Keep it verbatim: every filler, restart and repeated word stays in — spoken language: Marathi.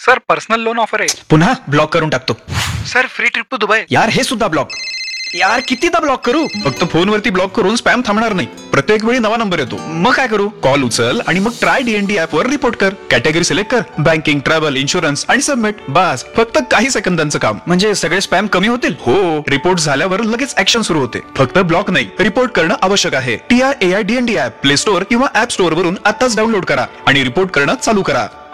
सर पर्सनल लोन ऑफर आहे. पुन्हा ब्लॉक करून टाकतो. Sir free trip to Dubai. यार हे सुद्धा ब्लॉक. यार कितीदा ब्लॉक करू. फक्त फोनवरती ब्लॉक करून स्पॅम थांबणार नाही. प्रत्येक वेळी नवा नंबर येतो. मग काय करू. कॉल उचल आणि मग ट्राय डीएनडी ऍप वर रिपोर्ट कर. कॅटेगरी सिलेक्ट कर, बँकिंग, ट्रॅव्हल, इन्शुरन्स आणि सबमिट. बस फक्त काही सेकंदांचं काम. म्हणजे सगळे स्पॅम कमी होतील. हो, रिपोर्ट झाल्यावर लगेच ऍक्शन सुरू होते. फक्त ब्लॉक नाही, रिपोर्ट करणं आवश्यक आहे. T R A I DND app play store किंवा ऍप स्टोअर वरून आताच डाउनलोड करा आणि रिपोर्ट करणं चालू करा.